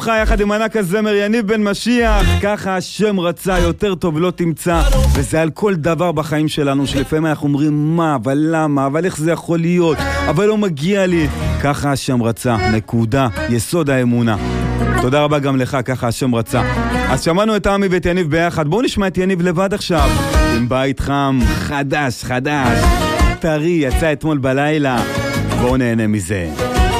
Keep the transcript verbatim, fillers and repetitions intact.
אותך יחד עם ענק הזמר יניב בן משיח. ככה השם רצה, יותר טוב לא תמצא. וזה על כל דבר בחיים שלנו, שלפעמים אנחנו אומרים מה, אבל למה, אבל איך זה יכול להיות, אבל לא מגיע לי. ככה השם רצה, נקודה, יסוד האמונה. תודה רבה גם לך, ככה השם רצה. אז שמענו את עמי ואת יניב ביחד. בואו נשמע את יניב לבד עכשיו, עם בית חם חדש חדש טרי, יצא אתמול בלילה. בואו נהנה מזה.